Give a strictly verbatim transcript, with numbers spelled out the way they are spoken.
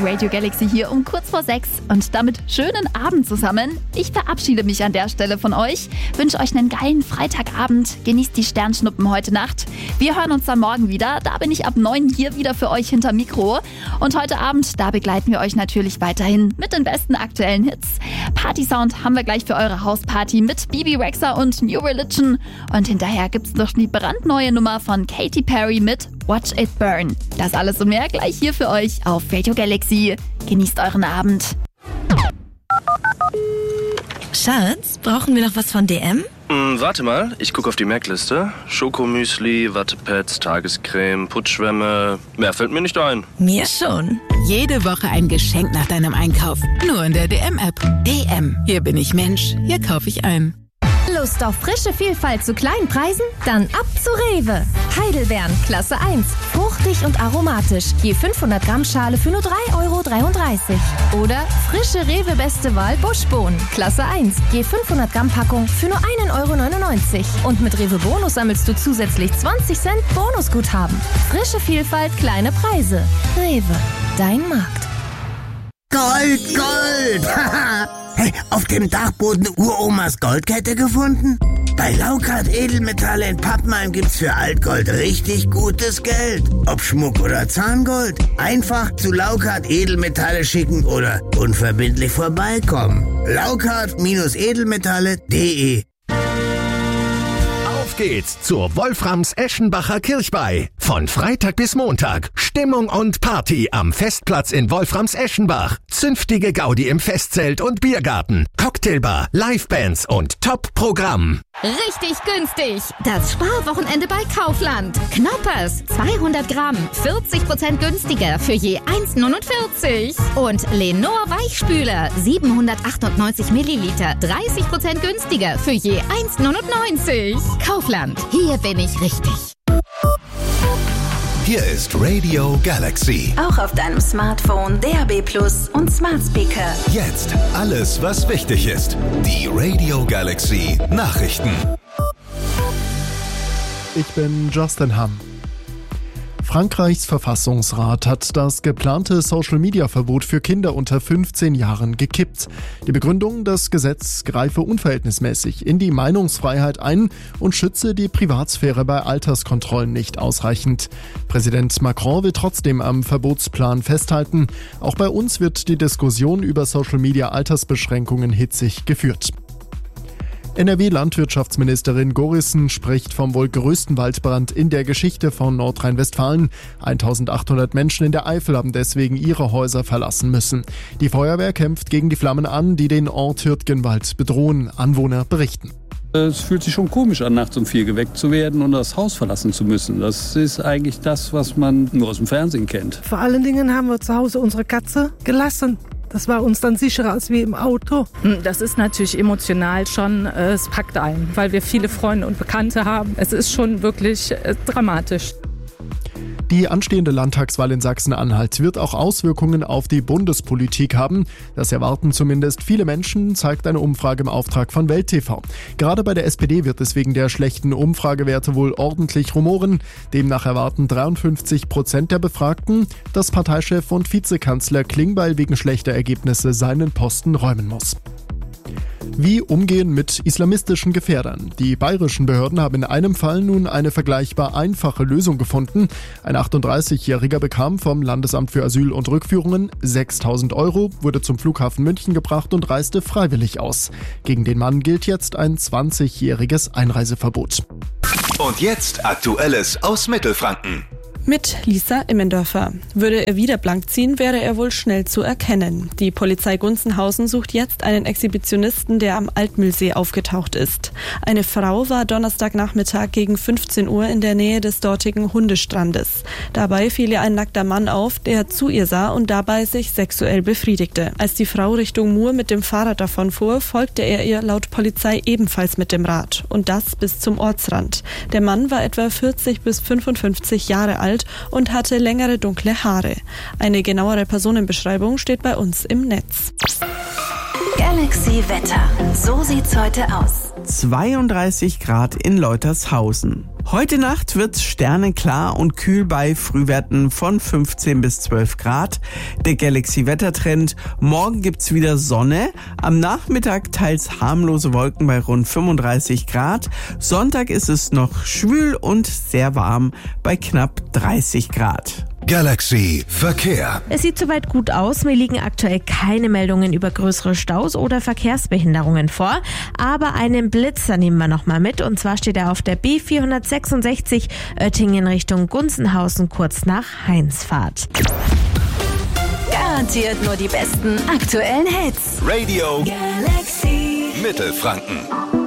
Radio Galaxy hier um kurz vor sechs und damit schönen Abend zusammen. Ich verabschiede mich an der Stelle von euch, wünsche euch einen geilen Freitagabend, genießt die Sternschnuppen heute Nacht. Wir hören uns dann morgen wieder, da bin ich ab neun hier wieder für euch hinter Mikro. Und heute Abend, da begleiten wir euch natürlich weiterhin mit den besten aktuellen Hits. Party-Sound haben wir gleich für eure Hausparty mit Bibi Rexha und New Religion. Und hinterher gibt's noch die brandneue Nummer von Katy Perry mit Watch It Burn. Das alles und mehr gleich hier für euch auf Radio Galaxy. Genießt euren Abend. Schatz, brauchen wir noch was von D M? Hm, warte mal, ich gucke auf die Merkliste. Schokomüsli, Wattepads, Tagescreme, Putzschwämme. Mehr fällt mir nicht ein. Mir schon. Jede Woche ein Geschenk nach deinem Einkauf. Nur in der D M-App. D M. Hier bin ich Mensch. Hier kaufe ich ein. Lust auf frische Vielfalt zu kleinen Preisen? Dann ab zu Rewe. Heidelbeeren, Klasse eins. Fruchtig und aromatisch. Je fünfhundert Gramm Schale für nur drei Euro dreiunddreißig. Oder frische Rewe Beste Wahl Buschbohnen, Klasse eins. Je fünfhundert Gramm Packung für nur ein Euro neunundneunzig. Und mit Rewe Bonus sammelst du zusätzlich zwanzig Cent Bonusguthaben. Frische Vielfalt, kleine Preise. Rewe, dein Markt. Gold, Gold! Hey, auf dem Dachboden Uromas Goldkette gefunden? Bei Laukart Edelmetalle in Pappenheim gibt's für Altgold richtig gutes Geld. Ob Schmuck oder Zahngold. Einfach zu Laukart Edelmetalle schicken oder unverbindlich vorbeikommen. Laukart-Edelmetalle punkt de Auf geht's zur Wolframs-Eschenbacher Kirchweih. Von Freitag bis Montag. Stimmung und Party am Festplatz in Wolframs-Eschenbach. Zünftige Gaudi im Festzelt und Biergarten. Cocktailbar, Livebands und Top-Programm. Richtig günstig. Das Sparwochenende bei Kaufland. Knoppers, zweihundert Gramm, vierzig Prozent günstiger für je eins neunundvierzig. Und Lenor Weichspüler, siebenhundertachtundneunzig Milliliter, dreißig Prozent günstiger für je eins neunundneunzig. Kaufland, hier bin ich richtig. Hier ist Radio Galaxy. Auch auf deinem Smartphone, D A B Plus und Smart Speaker. Jetzt alles, was wichtig ist. Die Radio Galaxy Nachrichten. Ich bin Justin Hamm. Frankreichs Verfassungsrat hat das geplante Social-Media-Verbot für Kinder unter fünfzehn Jahren gekippt. Die Begründung, das Gesetz greife unverhältnismäßig in die Meinungsfreiheit ein und schütze die Privatsphäre bei Alterskontrollen nicht ausreichend. Präsident Macron will trotzdem am Verbotsplan festhalten. Auch bei uns wird die Diskussion über Social-Media-Altersbeschränkungen hitzig geführt. N R W-Landwirtschaftsministerin Gorissen spricht vom wohl größten Waldbrand in der Geschichte von Nordrhein-Westfalen. eintausendachthundert Menschen in der Eifel haben deswegen ihre Häuser verlassen müssen. Die Feuerwehr kämpft gegen die Flammen an, die den Ort Hürtgenwald bedrohen. Anwohner berichten. Es fühlt sich schon komisch an, nachts um vier geweckt zu werden und das Haus verlassen zu müssen. Das ist eigentlich das, was man nur aus dem Fernsehen kennt. Vor allen Dingen haben wir zu Hause unsere Katze gelassen. Das war uns dann sicherer als wie im Auto. Das ist natürlich emotional schon, es packt ein, weil wir viele Freunde und Bekannte haben. Es ist schon wirklich dramatisch. Die anstehende Landtagswahl in Sachsen-Anhalt wird auch Auswirkungen auf die Bundespolitik haben. Das erwarten zumindest viele Menschen, zeigt eine Umfrage im Auftrag von Welt T V. Gerade bei der S P D wird es wegen der schlechten Umfragewerte wohl ordentlich rumoren. Demnach erwarten dreiundfünfzig Prozent der Befragten, dass Parteichef und Vizekanzler Klingbeil wegen schlechter Ergebnisse seinen Posten räumen muss. Wie umgehen mit islamistischen Gefährdern? Die bayerischen Behörden haben in einem Fall nun eine vergleichbar einfache Lösung gefunden. Ein achtunddreißigjähriger bekam vom Landesamt für Asyl und Rückführungen sechstausend Euro, wurde zum Flughafen München gebracht und reiste freiwillig aus. Gegen den Mann gilt jetzt ein zwanzigjähriges Einreiseverbot. Und jetzt Aktuelles aus Mittelfranken. Mit Lisa Immendörfer. Würde er wieder blank ziehen, wäre er wohl schnell zu erkennen. Die Polizei Gunzenhausen sucht jetzt einen Exhibitionisten, der am Altmühlsee aufgetaucht ist. Eine Frau war Donnerstagnachmittag gegen fünfzehn Uhr in der Nähe des dortigen Hundestrandes. Dabei fiel ihr ein nackter Mann auf, der zu ihr sah und dabei sich sexuell befriedigte. Als die Frau Richtung Mur mit dem Fahrrad davonfuhr, folgte er ihr laut Polizei ebenfalls mit dem Rad. Und das bis zum Ortsrand. Der Mann war etwa vierzig bis fünfundfünfzig Jahre alt und hatte längere dunkle Haare. Eine genauere Personenbeschreibung steht bei uns im Netz. Galaxy Wetter. So sieht's heute aus. zweiunddreißig Grad in Leutershausen. Heute Nacht wird's sternenklar und kühl bei Frühwerten von fünfzehn bis zwölf Grad. Der Galaxy-Wettertrend. Morgen gibt's wieder Sonne. Am Nachmittag teils harmlose Wolken bei rund fünfunddreißig Grad. Sonntag ist es noch schwül und sehr warm bei knapp dreißig Grad. Galaxy Verkehr. Es sieht soweit gut aus. Mir liegen aktuell keine Meldungen über größere Staus oder Verkehrsbehinderungen vor. Aber einen Blitzer nehmen wir noch mal mit. Und zwar steht er auf der B vierhundertsechsundsechzig Oettingen Richtung Gunzenhausen kurz nach Hainsfahrt. Garantiert nur die besten aktuellen Hits. Radio Galaxy Mittelfranken.